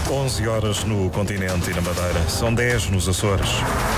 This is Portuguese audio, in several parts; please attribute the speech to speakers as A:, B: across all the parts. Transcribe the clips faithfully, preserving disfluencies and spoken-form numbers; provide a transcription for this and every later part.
A: onze horas no continente e na Madeira. São dez nos Açores.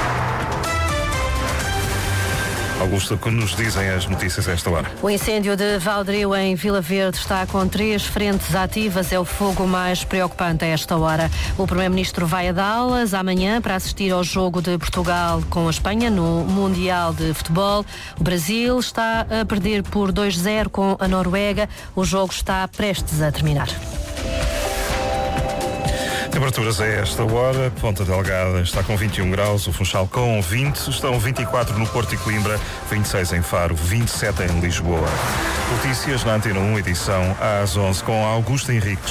A: Augusto, o que nos dizem as notícias a esta hora?
B: O incêndio de Valdrio em Vila Verde está com três frentes ativas. É o fogo mais preocupante a esta hora. O primeiro-ministro vai a Dallas amanhã para assistir ao jogo de Portugal com a Espanha no Mundial de Futebol. O Brasil está a perder por dois a zero com a Noruega. O jogo está prestes a terminar.
A: Temperaturas a esta hora, Ponta Delgada está com vinte e um graus, o Funchal com vinte, estão vinte e quatro no Porto e Coimbra, vinte e seis em Faro, vinte e sete em Lisboa. Notícias na Antena um, edição às onze, com Augusto Henriques.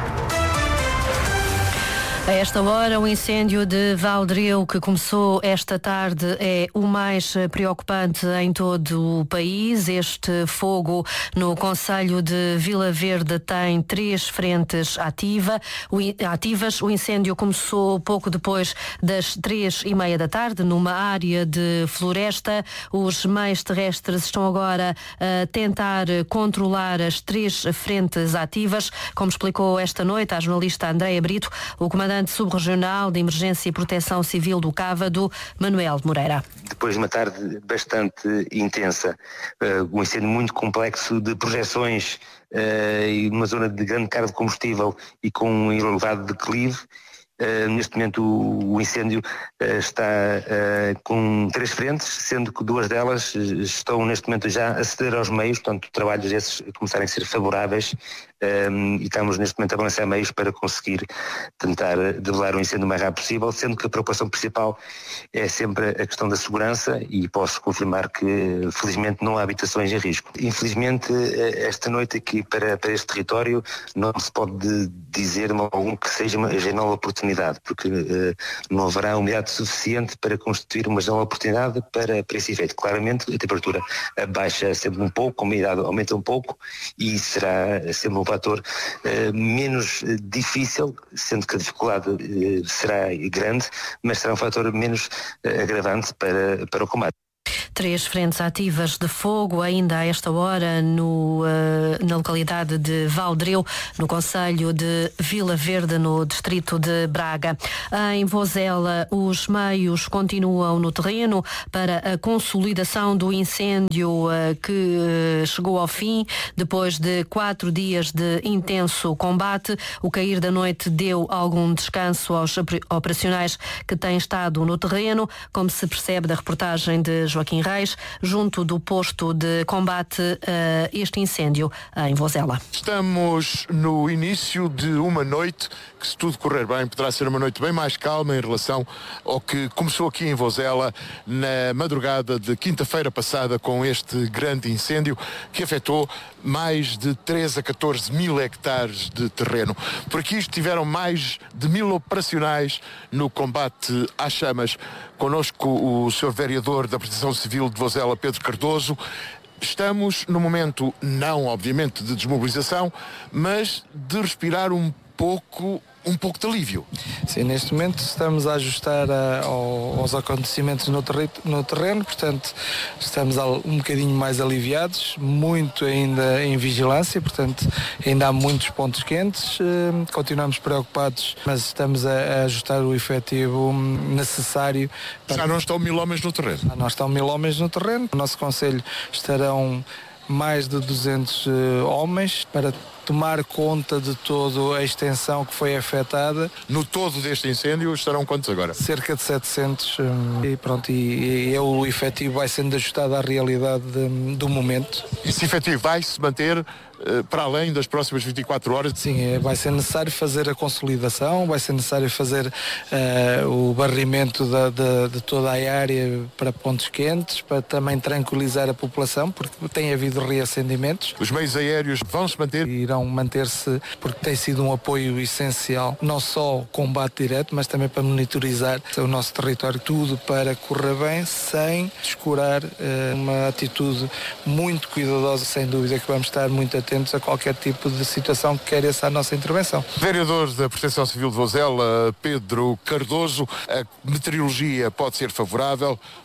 B: A esta hora, o incêndio de Valdrio, que começou esta tarde, é o mais preocupante em todo o país. Este fogo no concelho de Vila Verde tem três frentes ativa, ativas. O incêndio começou pouco depois das três e meia da tarde, numa área de floresta. Os meios terrestres estão agora a tentar controlar as três frentes ativas. Como explicou esta noite a jornalista Andreia Brito, o comandante subregional de Emergência e Proteção Civil do Cávado, Manuel de Moreira.
C: Depois de uma tarde bastante intensa, uh, um incêndio muito complexo de projeções uh, e numa zona de grande carga de combustível e com um elevado declive. Uh, neste momento o, o incêndio uh, está uh, com três frentes, sendo que duas delas estão neste momento já a ceder aos meios, portanto trabalhos esses começarem a ser favoráveis um, e estamos neste momento a balançar meios para conseguir tentar debelar o incêndio o mais rápido possível, sendo que a preocupação principal é sempre a questão da segurança e posso confirmar que felizmente não há habitações em risco. Infelizmente esta noite aqui para, para este território não se pode dizer algum que seja uma janela oportunidade, porque uh, não haverá umidade suficiente para constituir uma janela oportunidade para, para esse efeito. Claramente a temperatura baixa sempre um pouco, a umidade aumenta um pouco e será sempre um fator uh, menos difícil, sendo que a dificuldade uh, será grande, mas será um fator menos uh, agravante para, para o combate.
B: Três frentes ativas de fogo ainda a esta hora no, uh, na localidade de Valdrio, no concelho de Vila Verde, no distrito de Braga. Em Vozela, os meios continuam no terreno para a consolidação do incêndio uh, que uh, chegou ao fim depois de quatro dias de intenso combate. O cair da noite deu algum descanso aos operacionais que têm estado no terreno, como se percebe da reportagem de Joaquim Reis, junto do posto de combate a este incêndio em Vozela.
D: Estamos no início de uma noite que, se tudo correr bem, poderá ser uma noite bem mais calma em relação ao que começou aqui em Vozela na madrugada de quinta-feira passada, com este grande incêndio que afetou mais de treze a catorze mil hectares de terreno. Por aqui estiveram mais de mil operacionais no combate às chamas. Connosco o senhor vereador da Proteção Civil de Vozela, Pedro Cardoso. Estamos no momento, não obviamente de desmobilização, mas de respirar um pouco, um pouco de alívio.
E: Sim, neste momento estamos a ajustar a, ao, aos acontecimentos no, terri, no terreno, portanto estamos um bocadinho mais aliviados, muito ainda em vigilância, portanto ainda há muitos pontos quentes, eh, continuamos preocupados, mas estamos a, a ajustar o efetivo necessário. Para...
D: Já não estão mil homens no terreno?
E: Já não estão mil homens no terreno, no nosso concelho estarão mais de duzentos uh, homens para tomar conta de toda a extensão que foi afetada.
D: No todo deste incêndio estarão quantos agora?
E: Cerca de setecentos um, e pronto, e, e o efetivo vai sendo ajustado à realidade de, do momento.
D: Esse efetivo vai se manter uh, para além das próximas vinte e quatro horas?
E: Sim, é, vai ser necessário fazer a consolidação, vai ser necessário fazer uh, o barrimento da, da, de toda a área para pontos quentes, para também tranquilizar a população, porque tem havido reacendimentos.
D: Os meios aéreos vão se manter?
E: Irão manter-se, porque tem sido um apoio essencial, não só o combate direto, mas também para monitorizar o nosso território, tudo para correr bem, sem descurar uh, uma atitude muito cuidadosa. Sem dúvida que vamos estar muito atentos a qualquer tipo de situação que queira essa a nossa intervenção.
D: Vereador da Proteção Civil de Vozela, Pedro Cardoso, a meteorologia pode ser favorável,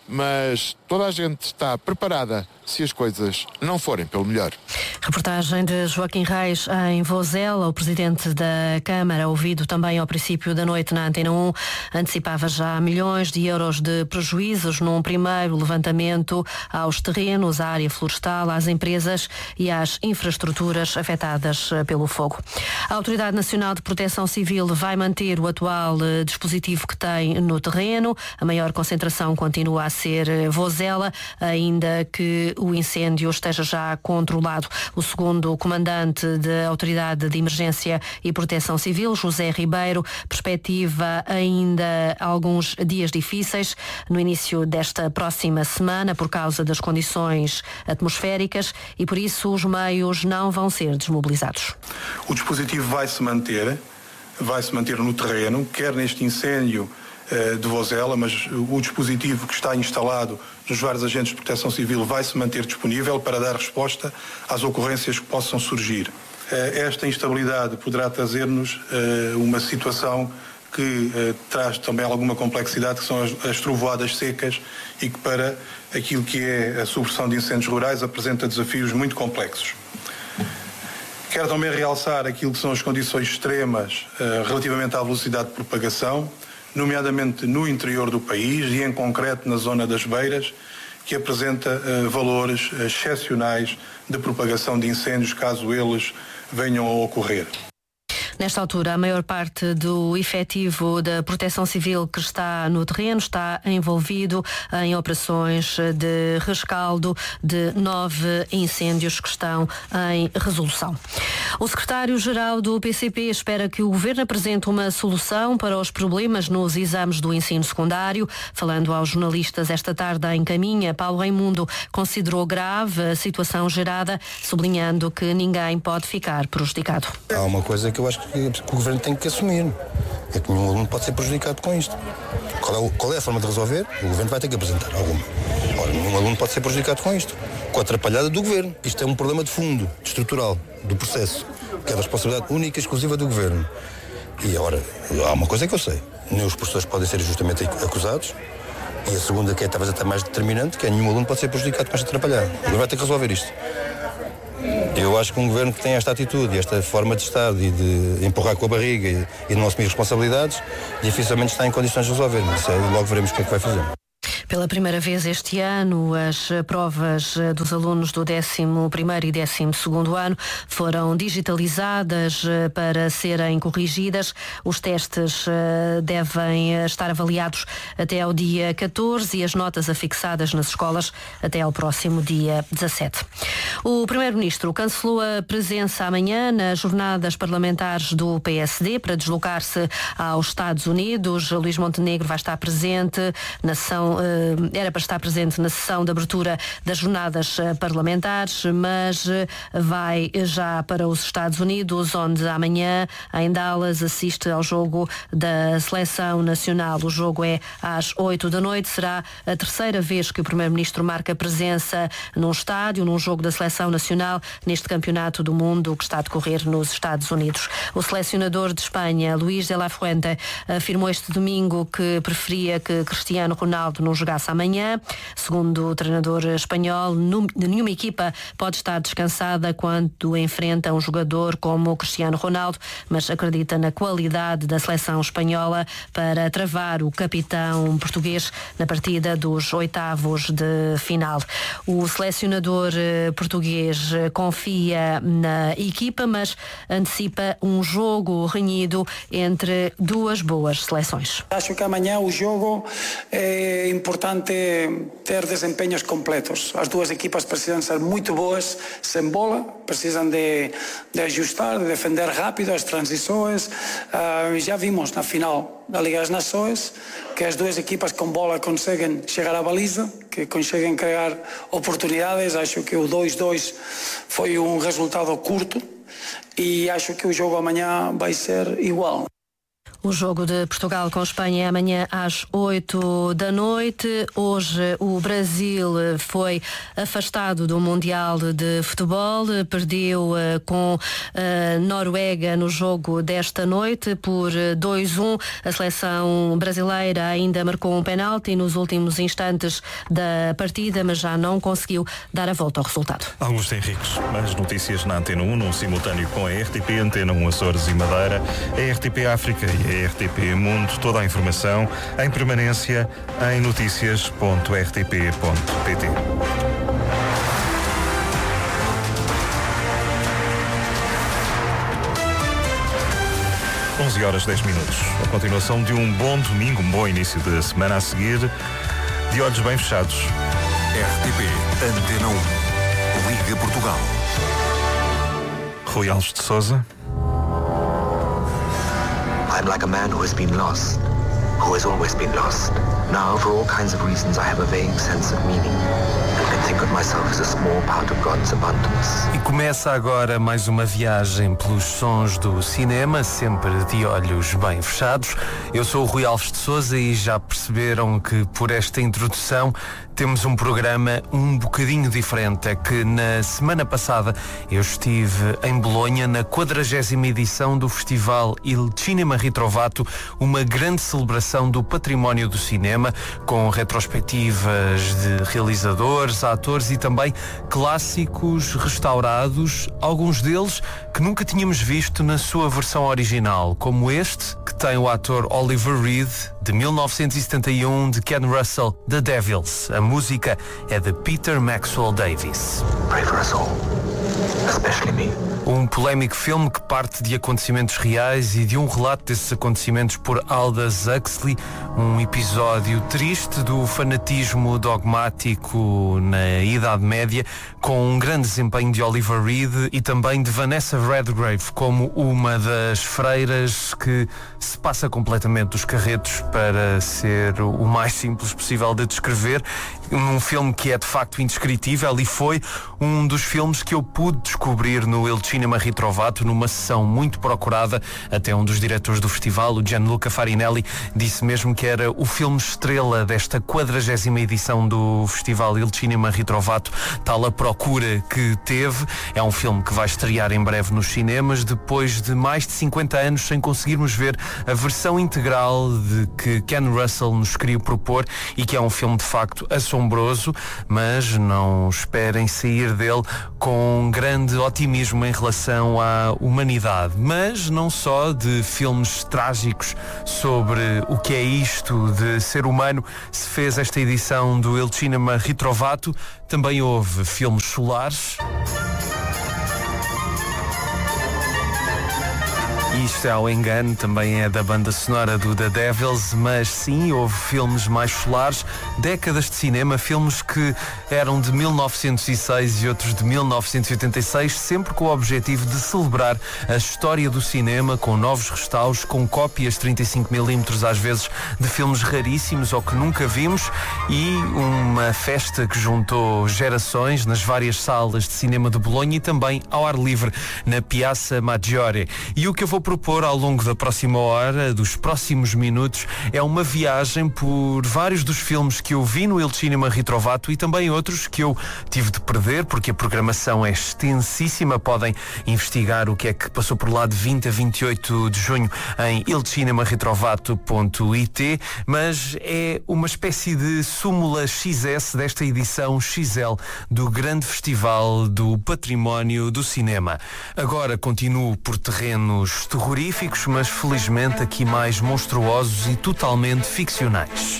D: mas toda a gente está preparada se as coisas não forem pelo melhor.
B: Reportagem de Joaquim Reis em Vozela. O presidente da Câmara, ouvido também ao princípio da noite na Antena um, antecipava já milhões de euros de prejuízos num primeiro levantamento aos terrenos, à área florestal, às empresas e às infraestruturas afetadas pelo fogo. A Autoridade Nacional de Proteção Civil vai manter o atual dispositivo que tem no terreno. A maior concentração continua a ser Vozela, ainda que o incêndio esteja já controlado. O segundo comandante da Autoridade de Emergência e Proteção Civil, José Ribeiro, perspectiva ainda alguns dias difíceis no início desta próxima semana por causa das condições atmosféricas e por isso os meios não vão ser desmobilizados.
F: O dispositivo vai se manter, vai se manter no terreno, quer neste incêndio de Vozela, mas o dispositivo que está instalado nos vários agentes de proteção civil vai se manter disponível para dar resposta às ocorrências que possam surgir. Esta instabilidade poderá trazer-nos uma situação que traz também alguma complexidade, que são as trovoadas secas e que para aquilo que é a supressão de incêndios rurais apresenta desafios muito complexos. Quero também realçar aquilo que são as condições extremas relativamente à velocidade de propagação, nomeadamente no interior do país e em concreto na zona das Beiras, que apresenta uh, valores excepcionais de propagação de incêndios caso eles venham a ocorrer.
B: Nesta altura, a maior parte do efetivo da Proteção Civil que está no terreno está envolvido em operações de rescaldo de nove incêndios que estão em resolução. O secretário-geral do P C P espera que o Governo apresente uma solução para os problemas nos exames do ensino secundário. Falando aos jornalistas esta tarde em Caminha, Paulo Raimundo considerou grave a situação gerada, sublinhando que ninguém pode ficar prejudicado.
G: Há uma coisa que eu acho que que o Governo tem que assumir, é que nenhum aluno pode ser prejudicado com isto. Qual é, qual é a forma de resolver? O Governo vai ter que apresentar alguma. Ora, nenhum aluno pode ser prejudicado com isto, com a atrapalhada do Governo. Isto é um problema de fundo, estrutural, do processo, que é da responsabilidade única e exclusiva do Governo. E agora, há uma coisa que eu sei, nem os professores podem ser injustamente acusados, e a segunda, que é talvez até mais determinante, que é nenhum aluno pode ser prejudicado com esta atrapalhada. O Governo vai ter que resolver isto. Eu acho que um governo que tem esta atitude e esta forma de estar e de empurrar com a barriga e, e de não assumir responsabilidades, dificilmente está em condições de resolver. Mas é, logo veremos o que é que vai fazer.
B: Pela primeira vez este ano, as provas dos alunos do décimo primeiro e décimo segundo ano foram digitalizadas para serem corrigidas. Os testes devem estar avaliados até ao dia catorze e as notas afixadas nas escolas até ao próximo dia dezassete. O Primeiro-Ministro cancelou a presença amanhã nas jornadas parlamentares do P S D para deslocar-se aos Estados Unidos. Luís Montenegro vai estar presente na sessão era para estar presente na sessão de abertura das jornadas parlamentares, mas vai já para os Estados Unidos, onde amanhã, em Dallas, assiste ao jogo da Seleção Nacional. O jogo é às oito da noite. Será a terceira vez que o Primeiro-Ministro marca presença num estádio, num jogo da Seleção Nacional, neste Campeonato do Mundo que está a decorrer nos Estados Unidos. O selecionador de Espanha, Luís de la Fuente, afirmou este domingo que preferia que Cristiano Ronaldo não jogasse amanhã. Segundo o treinador espanhol, nenhuma equipa pode estar descansada quando enfrenta um jogador como o Cristiano Ronaldo, mas acredita na qualidade da seleção espanhola para travar o capitão português na partida dos oitavos de final. O selecionador português confia na equipa, mas antecipa um jogo renhido entre duas boas seleções.
H: Acho que amanhã o jogo é importante ter desempenhos completos. As duas equipas precisam ser muito boas sem bola, precisam de, de ajustar, de defender rápido as transições. Uh, já vimos na final da Liga das Nações que as duas equipas com bola conseguem chegar à baliza, que conseguem criar oportunidades. Acho que o dois a dois foi um resultado curto e acho que o jogo amanhã vai ser igual.
B: O jogo de Portugal com Espanha é amanhã às oito da noite. Hoje o Brasil foi afastado do Mundial de Futebol, perdeu uh, com a uh, Noruega no jogo desta noite por dois a um. A seleção brasileira ainda marcou um penalti nos últimos instantes da partida, mas já não conseguiu dar a volta ao resultado.
A: Augusto Henriques, as notícias na Antena um, num simultâneo com a R T P, Antena um Açores e Madeira, a R T P África e a R T P Mundo. Toda a informação em permanência em notícias ponto r t p ponto p t. onze horas dez minutos. A continuação de um bom domingo, um bom início de semana a seguir, de olhos bem fechados.
I: R T P Antena um. Liga Portugal.
A: Rui Alves de Sousa.
J: I'm like a man who has been lost, who has always been lost. Now, for all kinds of reasons, I have a vague sense of meaning and can think of myself as a small part of God's abundance.
K: E começa agora mais uma viagem pelos sons do cinema, sempre de olhos bem fechados. Eu sou o Rui Alves de Sousa e já perceberam que por esta introdução temos um programa um bocadinho diferente. É que na semana passada eu estive em Bolonha na quadragésima edição do Festival Il Cinema Ritrovato, uma grande celebração do património do cinema, com retrospectivas de realizadores, atores e também clássicos restaurados, alguns deles que nunca tínhamos visto na sua versão original, como este, que tem o ator Oliver Reed, de mil novecentos e setenta e um, de Ken Russell, The Devils. A música é de Peter Maxwell Davies.
J: Pray for us all, especially me.
K: Um polémico filme que parte de acontecimentos reais e de um relato desses acontecimentos por Aldous Huxley, um episódio triste do fanatismo dogmático na Idade Média, com um grande desempenho de Oliver Reed e também de Vanessa Redgrave como uma das freiras que se passa completamente dos carretos para ser o mais simples possível de descrever. Um filme que é de facto indescritível e foi um dos filmes que eu pude descobrir no Il Cinema Ritrovato, numa sessão muito procurada. Até um dos diretores do festival, o Gianluca Farinelli, disse mesmo que era o filme estrela desta quadragésima edição do festival Il Cinema Ritrovato, tal a procura que teve. É um filme que vai estrear em breve nos cinemas, depois de mais de cinquenta anos sem conseguirmos ver a versão integral de que Ken Russell nos queria propor, e que é um filme de facto assombroso, mas não esperem sair dele com grande otimismo em relação à humanidade. Mas não só de filmes trágicos sobre o que é isto de ser humano se fez esta edição do Il Cinema Ritrovato, também houve filmes solares. Isto é ao engano, também é da banda sonora do The Devils, mas sim, houve filmes mais solares, décadas de cinema, filmes que eram de mil novecentos e seis e outros de mil novecentos e oitenta e seis, sempre com o objetivo de celebrar a história do cinema, com novos restauros, com cópias trinta e cinco milímetros às vezes de filmes raríssimos ou que nunca vimos, e uma festa que juntou gerações nas várias salas de cinema de Bolonha e também ao ar livre na Piazza Maggiore. E o que eu vou propor ao longo da próxima hora, dos próximos minutos, é uma viagem por vários dos filmes que eu vi no Il Cinema Ritrovato e também outros que eu tive de perder, porque a programação é extensíssima. Podem investigar o que é que passou por lá de vinte a vinte e oito de junho em il cinema ritrovato ponto i t, mas é uma espécie de súmula X S desta edição X L do grande festival do património do cinema. Agora continuo por terrenos terroríficos, mas felizmente aqui mais monstruosos e totalmente ficcionais.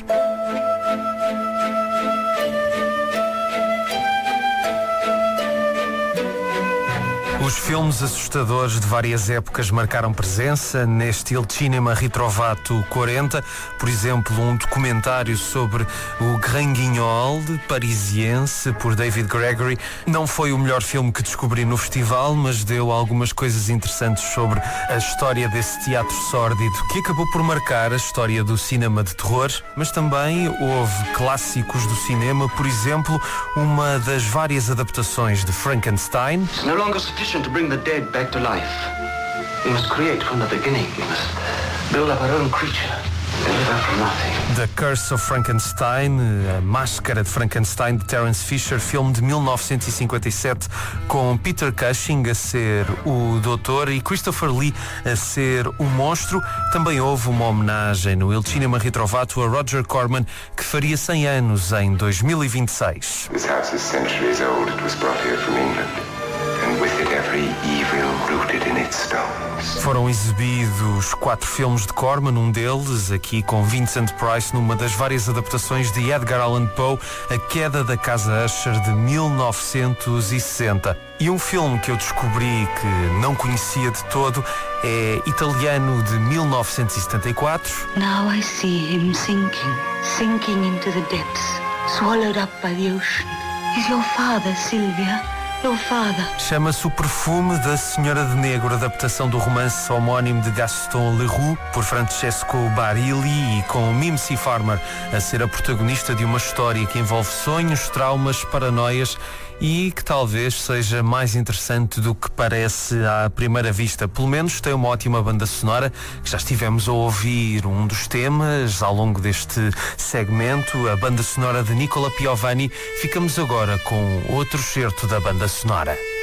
K: Os filmes assustadores de várias épocas marcaram presença neste Il Cinema Ritrovato quarenta. Por exemplo, um documentário sobre o Grand Guignol parisiense, por David Gregory. Não foi o melhor filme que descobri no festival, mas deu algumas coisas interessantes sobre a história desse teatro sórdido que acabou por marcar a história do cinema de terror. Mas também houve clássicos do cinema, por exemplo, uma das várias adaptações de Frankenstein.
J: It's no longer sufficient to bring the dead back to life. We must create from the beginning. We must
L: build up our own creature.
K: The Curse of Frankenstein, a Máscara de Frankenstein, de Terence Fisher, filme de mil novecentos e cinquenta e sete, com Peter Cushing a ser o doutor e Christopher Lee a ser o monstro. Também houve uma homenagem no Il Cinema Ritrovato a Roger Corman, que faria cem anos em dois mil e vinte e seis.
M: This house is centuries old. It was brought here from England. And with it every evil rooted in its stones.
K: Foram exibidos quatro filmes de Corman, um deles aqui com Vincent Price numa das várias adaptações de Edgar Allan Poe, A Queda da Casa Usher, de mil novecentos e sessenta. E um filme que eu descobri que não conhecia de todo é italiano, de mil novecentos e setenta e quatro.
N: Now I see him sinking, sinking into the depths, swallowed up by the ocean. Is your father, Sylvia?
K: Chama-se O Perfume da Senhora de Negro, adaptação do romance homónimo de Gaston Leroux, por Francesco Barilli, e com Mimsy Farmer a ser a protagonista de uma história que envolve sonhos, traumas, paranoias e que talvez seja mais interessante do que parece à primeira vista. Pelo menos tem uma ótima banda sonora, que já estivemos a ouvir um dos temas ao longo deste segmento, a banda sonora de Nicola Piovani. Ficamos agora com outro certo da banda sonora.